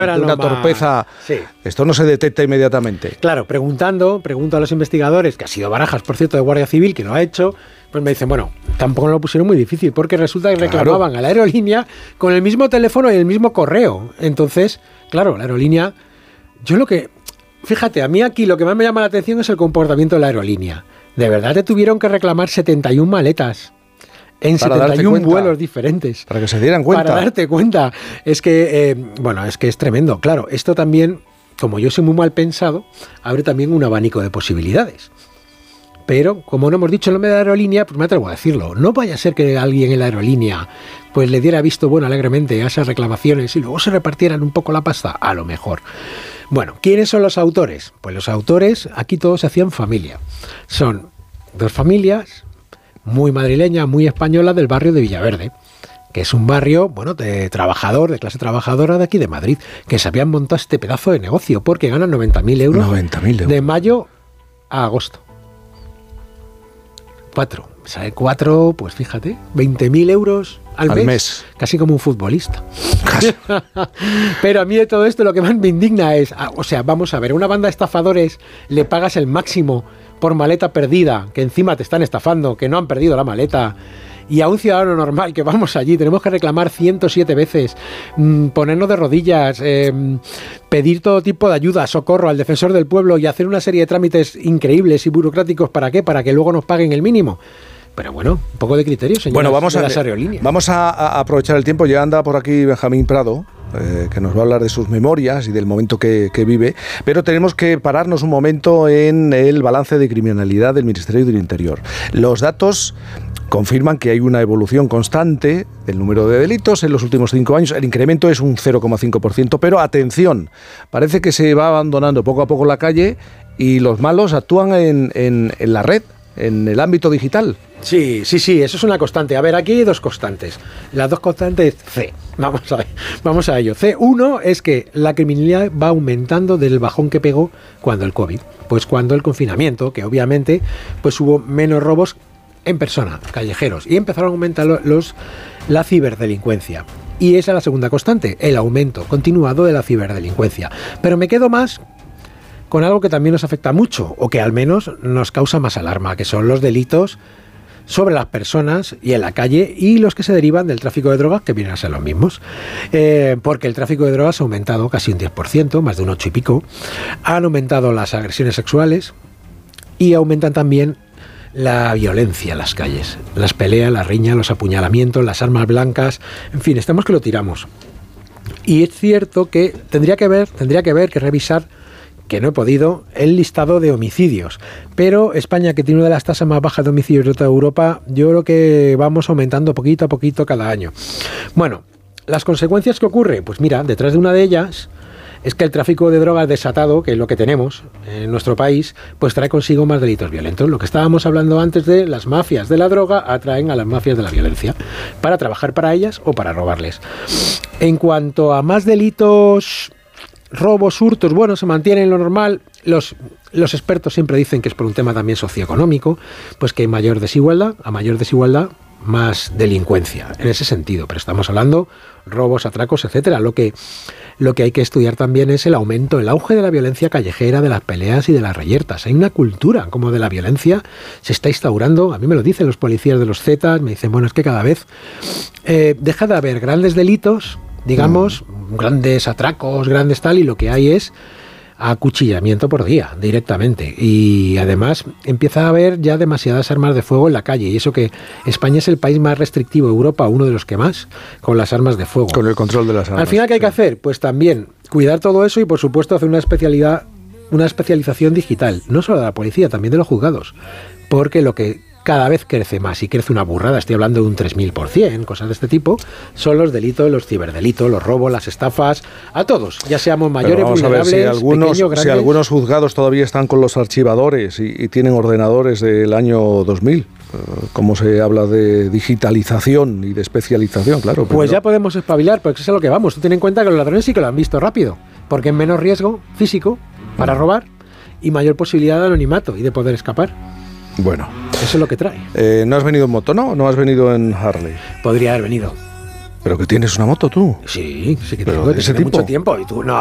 una torpeza, sí. Esto no se detecta inmediatamente. Claro, pregunto a los investigadores, que ha sido Barajas, por cierto, de Guardia Civil, que lo ha hecho, pues me dicen, bueno, tampoco lo pusieron muy difícil, porque resulta que reclamaban a la aerolínea con el mismo teléfono y el mismo correo. Entonces, claro, la aerolínea, fíjate, a mí aquí lo que más me llama la atención es el comportamiento de la aerolínea. De verdad te tuvieron que reclamar 71 maletas. En 71 vuelos diferentes. Para que se dieran cuenta. Para darte cuenta. Es que, es que es tremendo. Claro, esto también, como yo soy muy mal pensado, abre también un abanico de posibilidades. Pero, como no hemos dicho el nombre de la aerolínea, pues me atrevo a decirlo. No vaya a ser que alguien en la aerolínea pues le diera visto bueno alegremente a esas reclamaciones y luego se repartieran un poco la pasta. A lo mejor. Bueno, ¿quiénes son los autores? Pues los autores, aquí todos se hacían familia. Son dos familias muy madrileña, muy española, del barrio de Villaverde, que es un barrio, bueno, de clase trabajadora de aquí de Madrid, que se habían montado este pedazo de negocio, porque ganan 90.000 euros. 90.000 euros. De mayo a agosto. 4, pues fíjate, 20.000 euros al mes. Casi como un futbolista. Pero a mí de todo esto lo que más me indigna es, vamos a ver, a una banda de estafadores le pagas el máximo por maleta perdida, que encima te están estafando, que no han perdido la maleta, y a un ciudadano normal que vamos allí, tenemos que reclamar 107 veces, ponernos de rodillas, pedir todo tipo de ayuda, socorro al defensor del pueblo y hacer una serie de trámites increíbles y burocráticos. ¿Para qué? Para que luego nos paguen el mínimo. Pero bueno, un poco de criterio, señores. Bueno, vamos a aprovechar el tiempo. Ya anda por aquí Benjamín Prado, que nos va a hablar de sus memorias y del momento que vive, pero tenemos que pararnos un momento en el balance de criminalidad del Ministerio del Interior. Los datos confirman que hay una evolución constante del número de delitos en los últimos 5 años. El incremento es un 0,5%, pero atención, parece que se va abandonando poco a poco la calle y los malos actúan en la red, en el ámbito digital. Sí, eso es una constante. A ver, aquí hay dos constantes. Las dos constantes C. Vamos a ello. C1 es que la criminalidad va aumentando del bajón que pegó cuando el COVID. Pues cuando el confinamiento, que obviamente pues hubo menos robos en persona, callejeros, y empezaron a aumentar la ciberdelincuencia. Y esa es la segunda constante, el aumento continuado de la ciberdelincuencia. Pero me quedo más con algo que también nos afecta mucho, o que al menos nos causa más alarma, que son los delitos sobre las personas y en la calle, y los que se derivan del tráfico de drogas, que vienen a ser los mismos. Porque el tráfico de drogas ha aumentado casi un 10%, más de un 8 y pico. Han aumentado las agresiones sexuales y aumentan también la violencia en las calles. Las peleas, las riñas, los apuñalamientos, las armas blancas, en fin, estamos que lo tiramos. Y es cierto que tendría que revisar, que no he podido, el listado de homicidios. Pero España, que tiene una de las tasas más bajas de homicidios de toda Europa, yo creo que vamos aumentando poquito a poquito cada año. Bueno, ¿las consecuencias que ocurre? Pues mira, detrás de una de ellas es que el tráfico de drogas desatado, que es lo que tenemos en nuestro país, pues trae consigo más delitos violentos. Lo que estábamos hablando antes de las mafias de la droga atraen a las mafias de la violencia para trabajar para ellas o para robarles. En cuanto a más delitos, robos, hurtos, bueno, se mantiene en lo normal. Los expertos siempre dicen que es por un tema también socioeconómico, pues que hay mayor desigualdad, más delincuencia, en ese sentido. Pero estamos hablando robos, atracos, etcétera. Lo que hay que estudiar también es el auge de la violencia callejera, de las peleas y de las reyertas. Hay una cultura como de la violencia, se está instaurando. A mí me lo dicen los policías de los Zetas, me dicen, bueno, es que cada vez deja de haber grandes delitos, digamos, grandes atracos, grandes tal, y lo que hay es acuchillamiento por día, directamente. Y además empieza a haber ya demasiadas armas de fuego en la calle, y eso que España es el país más restrictivo de Europa, uno de los que más, con las armas de fuego. Con el control de las armas. Al final, ¿qué hay que hacer? Pues también cuidar todo eso y, por supuesto, hacer una especialización digital, no solo de la policía, también de los juzgados, porque lo que cada vez crece más, y crece una burrada, estoy hablando de un 3000%, cosas de este tipo, son los delitos, los ciberdelitos, los robos, las estafas, a todos, ya seamos mayores, vulnerables, pequeños, grandes. Si algunos juzgados todavía están con los archivadores y tienen ordenadores del año 2000, como se habla de digitalización y de especialización, claro. Pues ya podemos espabilar, porque eso es a lo que vamos. Tú ten en cuenta que los ladrones sí que lo han visto rápido, porque es menos riesgo físico para robar y mayor posibilidad de anonimato y de poder escapar. Bueno. Eso es lo que trae. ¿No has venido en moto, no? ¿No has venido en Harley? Podría haber venido. Pero que tienes una moto tú. Sí, sí que Pero tengo de ese desde tipo. mucho tiempo. Y tú, no,